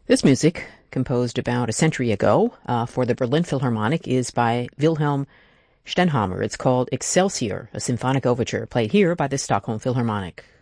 This music, composed about a century ago for the Berlin Philharmonic, is by Wilhelm Stenhammar. It's called Excelsior, a symphonic overture, played here by the Stockholm Philharmonic.